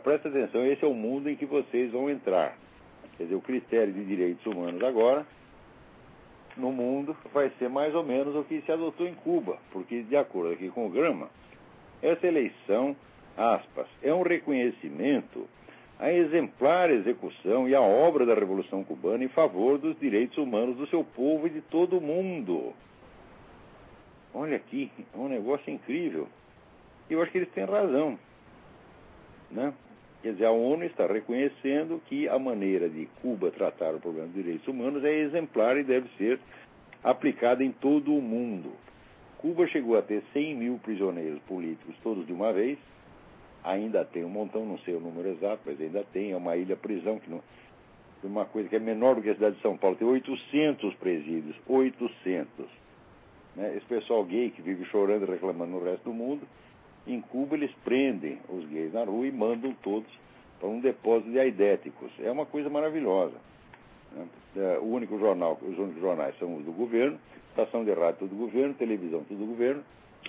presta atenção, esse é o mundo em que vocês vão entrar. Quer dizer, o critério de direitos humanos agora, no mundo, vai ser mais ou menos o que se adotou em Cuba, porque, de acordo aqui com o Grama, essa eleição, aspas, é um reconhecimento à exemplar execução e à obra da Revolução Cubana em favor dos direitos humanos do seu povo e de todo o mundo. Olha aqui, é um negócio incrível. E eu acho que eles têm razão, né? Quer dizer, a ONU está reconhecendo que a maneira de Cuba tratar o problema dos direitos humanos é exemplar e deve ser aplicada em todo o mundo. Cuba chegou a ter 100 mil prisioneiros políticos, todos de uma vez. Ainda tem um montão, não sei o número exato, mas ainda tem. É uma ilha-prisão, que não, uma coisa que é menor do que a cidade de São Paulo. Tem 800 presídios, 800. Né? Esse pessoal gay que vive chorando e reclamando no resto do mundo, em Cuba eles prendem os gays na rua e mandam todos para um depósito de aidéticos. É uma coisa maravilhosa. Né? Os únicos jornais são os do governo, estação de rádio tudo do governo, televisão tudo do governo.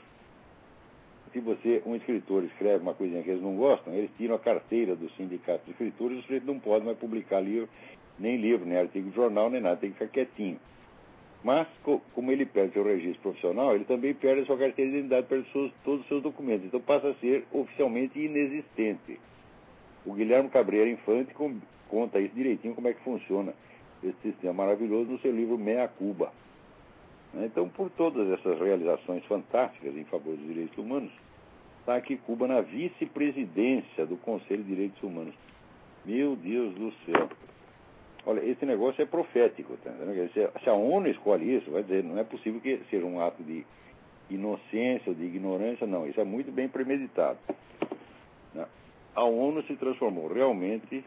Se um escritor escreve uma coisinha que eles não gostam, eles tiram a carteira do sindicato de escritores e os sujeitos não podem mais publicar livro, nem artigo de jornal, nem nada, tem que ficar quietinho. Mas, como ele perde seu registro profissional, ele também perde a sua carteira de identidade, perde todos os seus documentos. Então passa a ser oficialmente inexistente. O Guilherme Cabreira Infante conta isso direitinho, como é que funciona esse sistema maravilhoso no seu livro Meia Cuba. Então, por todas essas realizações fantásticas em favor dos direitos humanos, está aqui Cuba na vice-presidência do Conselho de Direitos Humanos. Meu Deus do céu. Olha, esse negócio é profético, tá entendendo? Se a ONU escolhe isso, vai dizer, não é possível que seja um ato de inocência ou de ignorância, não. Isso é muito bem premeditado. Né? A ONU se transformou realmente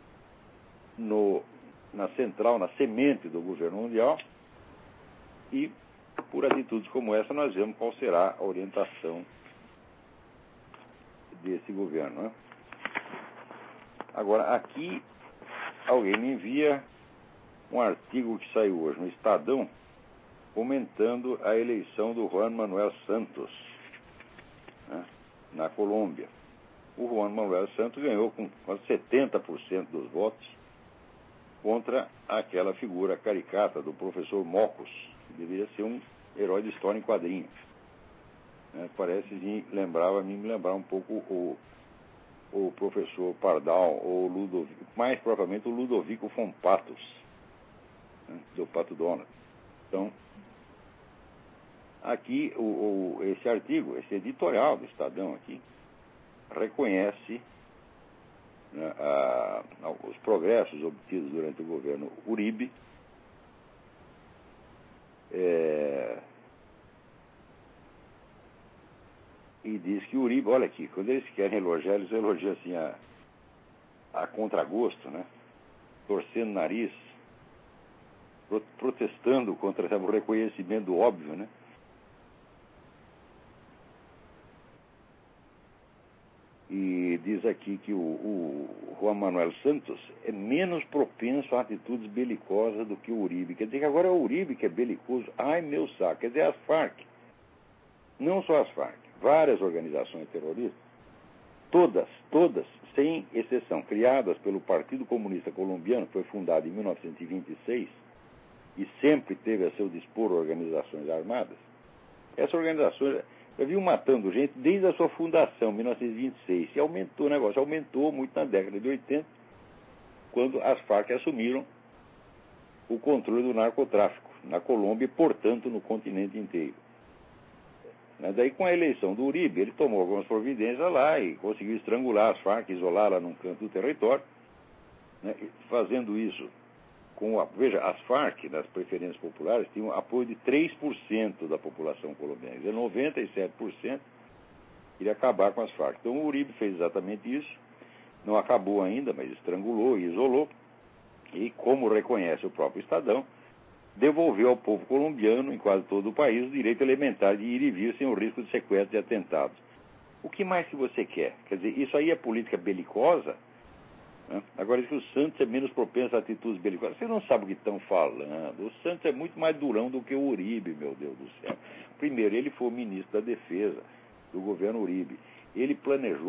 na central, na semente do governo mundial, e por atitudes como essa nós vemos qual será a orientação desse governo. Né? Agora, aqui alguém me envia um artigo que saiu hoje no Estadão comentando a eleição do Juan Manuel Santos, né, na Colômbia. O Juan Manuel Santos ganhou com quase 70% dos votos contra aquela figura caricata do professor Mocos, que deveria ser um herói de história em quadrinhos. Parece me lembrar um pouco o professor Pardal, ou Ludovico, mais propriamente o Ludovico von Patos, né, do Pato Donald. Então, aqui, esse artigo, esse editorial do Estadão aqui, reconhece, né, os progressos obtidos durante o governo Uribe, e diz que o Uribe, olha aqui, quando eles querem elogiar, eles elogiam assim a contragosto, né? Torcendo o nariz, protestando contra, sabe, o reconhecimento óbvio, né? E diz aqui que o Juan Manuel Santos é menos propenso a atitudes belicosas do que o Uribe. Quer dizer que agora é o Uribe que é belicoso. Ai, meu saco. Quer dizer, as Farc, não só as Farc, várias organizações terroristas, todas, sem exceção, criadas pelo Partido Comunista Colombiano, que foi fundado em 1926 e sempre teve a seu dispor organizações armadas. Essas organizações já vinham matando gente desde a sua fundação, em 1926, e aumentou o negócio, aumentou muito na década de 80, quando as Farc assumiram o controle do narcotráfico na Colômbia e, portanto, no continente inteiro. Daí, com a eleição do Uribe, ele tomou algumas providências lá e conseguiu estrangular as Farc, isolá-la num canto do território, né, fazendo isso com veja, as Farc, nas preferências populares, tinham apoio de 3% da população colombiana, quer dizer, 97% queria acabar com as Farc. Então, o Uribe fez exatamente isso, não acabou ainda, mas estrangulou e isolou, e, como reconhece o próprio Estadão, devolveu ao povo colombiano, em quase todo o país, o direito elementar de ir e vir sem o risco de sequestro e atentados. O que mais que você quer? Quer dizer, isso aí é política belicosa? Né? Agora, diz que o Santos é menos propenso a atitudes belicosas. Você não sabe o que estão falando. O Santos é muito mais durão do que o Uribe, meu Deus do céu. Primeiro, ele foi o ministro da Defesa do governo Uribe. Ele planejou